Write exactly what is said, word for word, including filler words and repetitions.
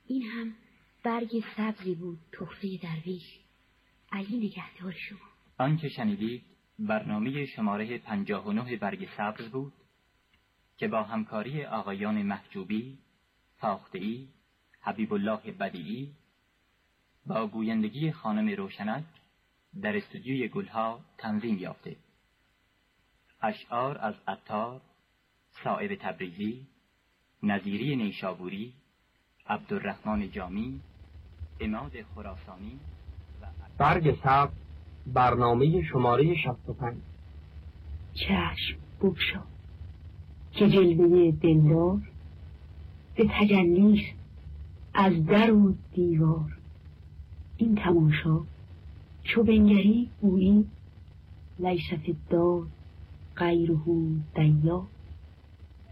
این هم برگ سبزی بود، تحفه درویش. علی نگهدار شما. آنچه شنیدید برنامه شماره پنجاه و نه برگ سبز بود که با همکاری آقایان محجوبی، تاخته‌ای، حبیب الله بدیعی با گویندگی خانم روشنک در استودیوی گلها تنظیم یافته. اشعار از عطار، صائب تبریزی، نظیری نیشابوری، عبدالرحمن جامی، عماد خراسانی و برگ سبز برنامه شماره شصت و پنج. چشم بگشا که جلوه دلدار به تجلیست از در و دیوار. این تماشا چو بنگری گویی لیس فی الدار غیره دیار.